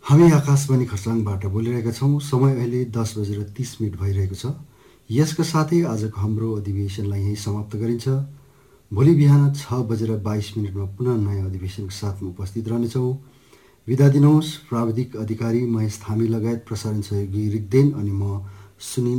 हामी आकाशवाणी खरसाङबाट बोलिरहेका छौँ। समय अहिले 10:30 भइरहेको छ। यसका साथै आजको हाम्रो अधिवेशनलाई यहीँ समाप्त गरिन्छ। भोलि बिहान 6:22 पुनः नयाँ अधिवेशनको साथमा उपस्थित रहनेछौँ। बिदा दिनुहोस्। प्राविधिक अधिकारी महेश थामी लगायत प्रसारण सहयोगी रिग्देन अनि म सुनिल